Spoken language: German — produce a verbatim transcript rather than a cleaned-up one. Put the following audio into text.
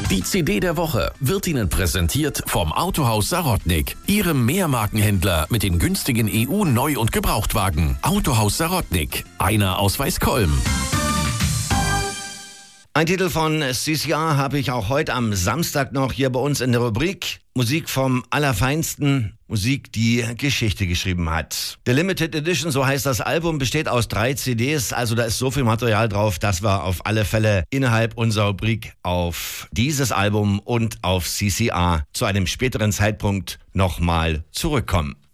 Die C D der Woche wird Ihnen präsentiert vom Autohaus Sarotnik, Ihrem Mehrmarkenhändler mit den günstigen E U-Neu- und Gebrauchtwagen. Autohaus Sarotnik, einer aus Weißkolm. Ein Titel von C C R habe ich auch heute am Samstag noch hier bei uns in der Rubrik. Musik vom Allerfeinsten, Musik, die Geschichte geschrieben hat. The Limited Edition, so heißt das Album, besteht aus drei C Ds, also da ist so viel Material drauf, dass wir auf alle Fälle innerhalb unserer Rubrik auf dieses Album und auf C C R zu einem späteren Zeitpunkt nochmal zurückkommen.